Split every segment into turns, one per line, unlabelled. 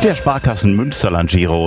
Der Sparkassen Münsterland Giro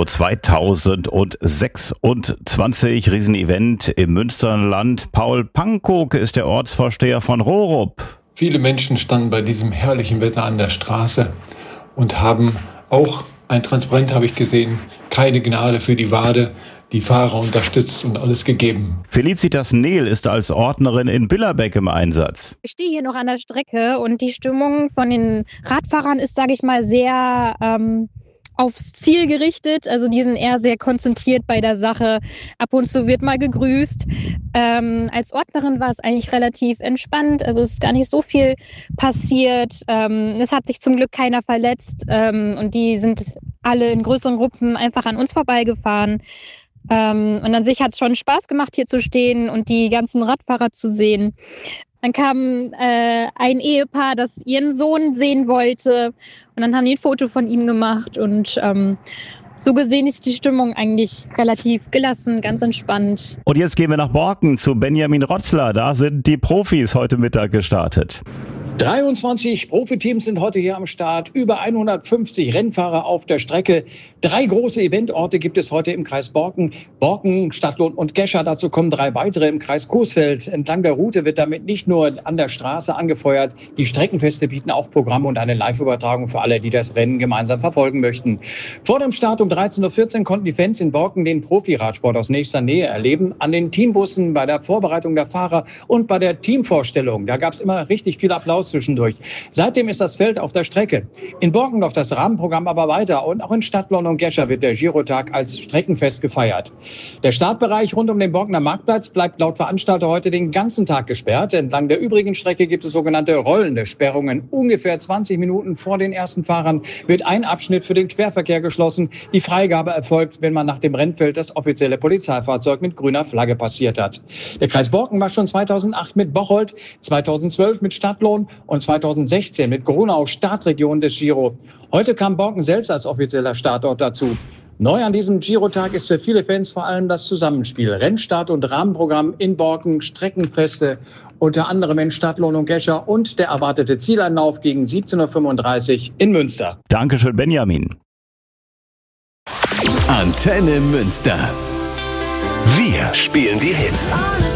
2026, Riesenevent im Münsterland. Paul Pankok ist der Ortsvorsteher von Rorup.
Viele Menschen standen bei diesem herrlichen Wetter an der Straße und haben auch ein Transparent, habe ich gesehen, keine Gnade für die Wade, die Fahrer unterstützt und alles gegeben.
Felicitas Nehl ist als Ordnerin in Billerbeck im Einsatz.
Ich stehe hier noch an der Strecke und die Stimmung von den Radfahrern ist, sage ich mal, sehr aufs Ziel gerichtet. Also die sind eher sehr konzentriert bei der Sache. Ab und zu wird mal gegrüßt. Als Ordnerin war es eigentlich relativ entspannt. Also es ist gar nicht so viel passiert. Es hat sich zum Glück keiner verletzt. Und die sind alle in größeren Gruppen einfach an uns vorbeigefahren. Und an sich hat es schon Spaß gemacht, hier zu stehen und die ganzen Radfahrer zu sehen. Dann kam ein Ehepaar, das ihren Sohn sehen wollte. Und dann haben die ein Foto von ihm gemacht. Und so gesehen ist die Stimmung eigentlich relativ gelassen, ganz entspannt.
Und jetzt gehen wir nach Borken zu Benjamin Rotzler. Da sind die Profis heute Mittag gestartet.
23 Profiteams sind heute hier am Start, über 150 Rennfahrer auf der Strecke. 3 große Eventorte gibt es heute im Kreis Borken. Borken, Stadtlohn und Gescher. Dazu kommen 3 weitere im Kreis Coesfeld. Entlang der Route wird damit nicht nur an der Straße angefeuert. Die Streckenfeste bieten auch Programme und eine Live-Übertragung für alle, die das Rennen gemeinsam verfolgen möchten. Vor dem Start um 13.14 Uhr konnten die Fans in Borken den Profiradsport aus nächster Nähe erleben. An den Teambussen, bei der Vorbereitung der Fahrer und bei der Teamvorstellung. Da gab es immer richtig viel Applaus zwischendurch. Seitdem ist das Feld auf der Strecke. In Borken läuft das Rahmenprogramm aber weiter und auch in Stadtlohn und Gescher wird der Girotag als Streckenfest gefeiert. Der Startbereich rund um den Borkener Marktplatz bleibt laut Veranstalter heute den ganzen Tag gesperrt. Entlang der übrigen Strecke gibt es sogenannte rollende Sperrungen. Ungefähr 20 Minuten vor den ersten Fahrern wird ein Abschnitt für den Querverkehr geschlossen. Die Freigabe erfolgt, wenn man nach dem Rennfeld das offizielle Polizeifahrzeug mit grüner Flagge passiert hat. Der Kreis Borken war schon 2008 mit Bocholt, 2012 mit Stadtlohn und 2016 mit Gronau Startregion des Giro. Heute kam Borken selbst als offizieller Startort dazu. Neu an diesem Girotag ist für viele Fans vor allem das Zusammenspiel. Rennstart und Rahmenprogramm in Borken, Streckenfeste, unter anderem in Stadtlohn und Gescher und der erwartete Zieleinlauf gegen 17.35 Uhr in Münster.
Dankeschön, Benjamin.
Antenne Münster. Wir spielen die Hits.